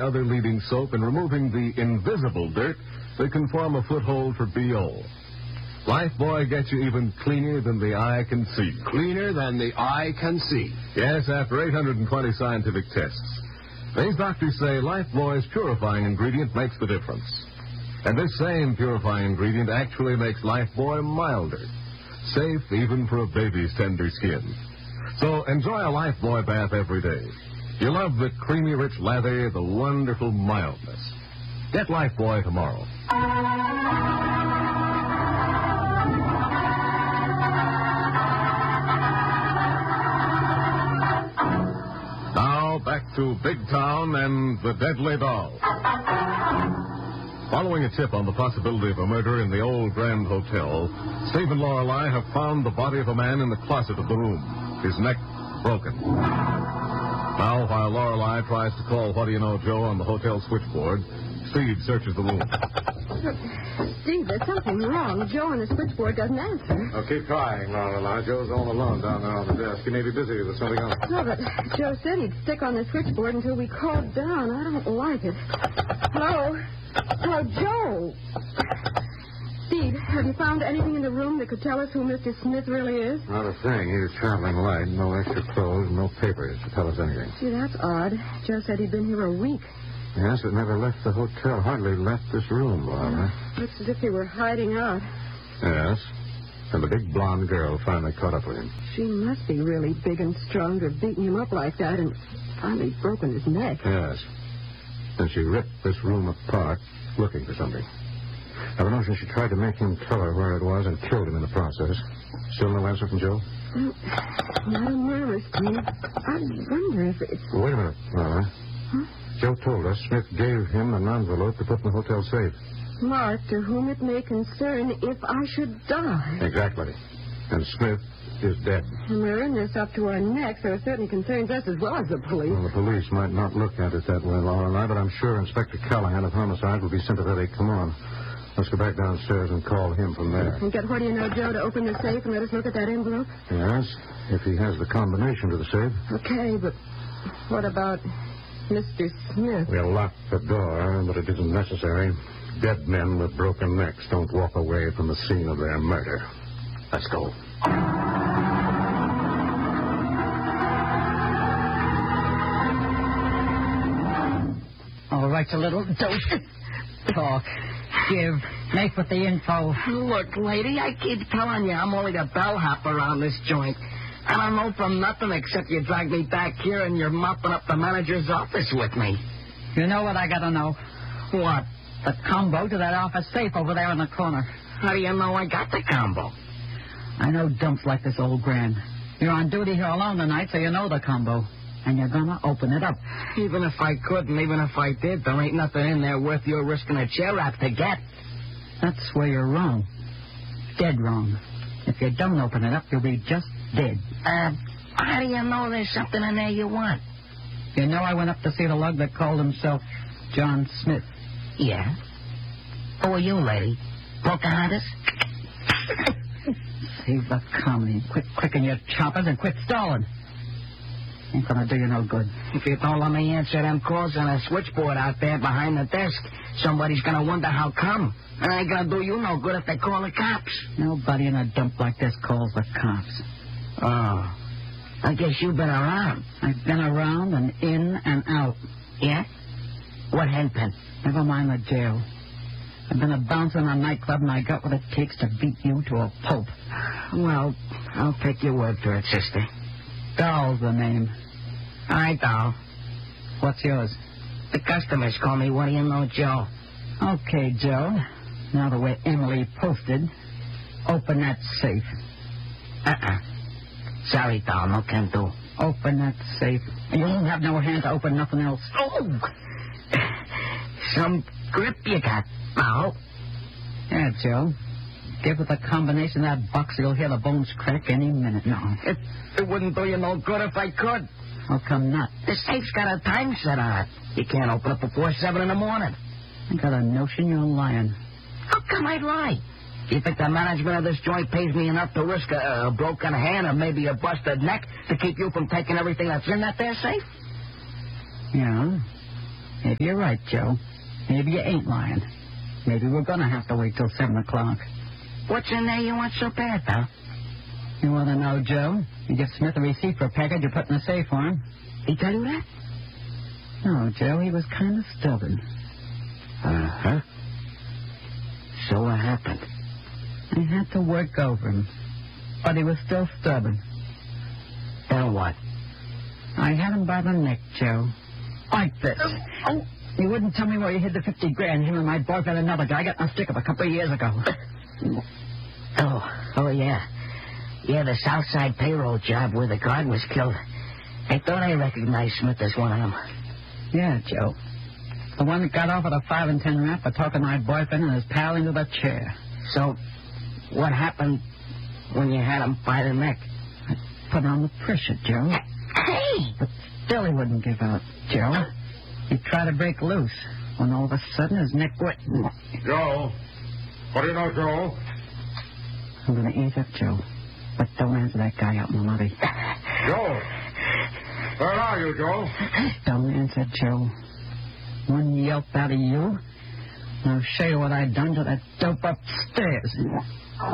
other leading soap in removing the invisible dirt that can form a foothold for BO. Lifebuoy gets you even cleaner than the eye can see. Cleaner than the eye can see. Yes, after 820 scientific tests. These doctors say Lifebuoy's purifying ingredient makes the difference. And this same purifying ingredient actually makes Lifebuoy milder. Safe even for a baby's tender skin. So enjoy a Lifebuoy bath every day. You love the creamy, rich lather, the wonderful mildness. Get Lifebuoy tomorrow. Now back to Big Town and the Deadly Doll. Following a tip on the possibility of a murder in the old Grand Hotel, Steve and Lorelei have found the body of a man in the closet of the room, his neck broken. Now, while Lorelei tries to call What-Do-You-Know Joe on the hotel switchboard, Steve searches the room. Steve, there's something wrong. Joe on the switchboard doesn't answer. Oh, keep trying, Lorelei. Joe's all alone down there on the desk. He may be busy with something else. No, but Joe said he'd stick on the switchboard until we called down. I don't like it. Hello? Hello, Joe. Steve, have you found anything in the room that could tell us who Mr. Smith really is? Not a thing. He was traveling light. No extra clothes, no papers to tell us anything. Gee, that's odd. Joe said he'd been here a week. Yes, but never left the hotel. Hardly left this room, Laura. Looks as if he were hiding out. Yes. And the big blonde girl finally caught up with him. She must be really big and strong to have beaten him up like that and finally broken his neck. Yes. And she ripped this room apart looking for something. I have a notion she tried to make him tell her where it was and killed him in the process. Still no answer from Joe? Not a murmur, Steve. I wonder if it's... Wait a minute, Laura. Huh? Joe told us Smith gave him an envelope to put in the hotel safe. Marked, to whom it may concern if I should die. Exactly. And Smith is dead. And we're in this up to our necks, so it certainly concerns us as well as the police. Well, the police might not look at it that way, Lorelei, but I'm sure Inspector Callahan of Homicide will be sympathetic. Come on. Let's go back downstairs and call him from there. And get What-Do-You-Know Joe to open the safe and let us look at that envelope? Yes, if he has the combination to the safe. Okay, but what about Mr. Smith? We'll lock the door, but it isn't necessary. Dead men with broken necks don't walk away from the scene of their murder. Let's go. All right, you little dope. Talk. Give. Make with the info. Look, lady, I keep telling you I'm only the bellhop around this joint. I don't know from nothing except you dragged me back here and you're mopping up the manager's office with me. You know what I gotta know? What? The combo to that office safe over there in the corner. How do you know I got the combo? I know dumps like this old Grand. You're on duty here alone tonight, so you know the combo. And you're gonna open it up. Even if I could, and even if I did, there ain't nothing in there worth your risking a chair wrap to get. That's where you're wrong. Dead wrong. If you don't open it up, you'll be just dead. How do you know there's something in there you want? You know I went up to see the lug that called himself John Smith. Yeah? Who are you, lady? Pocahontas? Save the comedy. Quit clicking your choppers and quit stalling. Ain't gonna do you no good. If you don't let me answer them calls on a switchboard out there behind the desk, somebody's gonna wonder how come. And ain't gonna do you no good if they call the cops. Nobody in a dump like this calls the cops. Oh. I guess you've been around. I've been around and in and out. Yeah? What henpen? Never mind the jail. I've been a bouncer in a nightclub, and I got what it takes to beat you to a pulp. Well, I'll take your word for it, sister. Doll's the name. All right, Doll. What's yours? The customers call me What-Do-You-Know Joe. Okay, Joe. Now the way Emily posted, open that safe. Sorry, Doll, no can do. Open that safe. You won't have no hand to open nothing else. Oh! Some grip you got, Doll. Yeah, Joe. Give it the combination of that box, you'll hear the bones crack any minute now. It wouldn't do you no good if I could. How come not? The safe's got a time set on it. You can't open it before 7 in the morning. I got a notion you're lying. How come I'd lie? Do you think the management of this joint pays me enough to risk a broken hand or maybe a busted neck to keep you from taking everything that's in that there safe? Yeah. Maybe you're right, Joe. Maybe you ain't lying. Maybe we're going to have to wait till 7 o'clock. What's in there you want so bad, pal? You want to know, Joe? You give Smith a receipt for a package you put in the safe for him. He tell you that? No, Joe, he was kind of stubborn. Uh-huh. So what happened? I had to work over him, but he was still stubborn. Then what? I had him by the neck, Joe. Like this. Oh. You wouldn't tell me where you hid the 50 grand. Him and my boyfriend, another guy, got in a stick-up a couple of years ago. Oh, yeah. Yeah, the Southside payroll job where the guard was killed. I thought I recognized Smith as one of them. Yeah, Joe. The one that got off at a 5 and 10 rap for talking my boyfriend and his pal into the chair. So, what happened when you had him by the neck? I put on the pressure, Joe. Hey! But still he wouldn't give out, Joe. He tried to break loose when all of a sudden his neck went... Joe? What do you know, Joe? I'm going to ease up, Joe. But don't answer that guy out in the lobby. Joe? Where are you, Joe? Don't answer, Joe. One yelp out of you, and I'll show you what I done to that dope upstairs.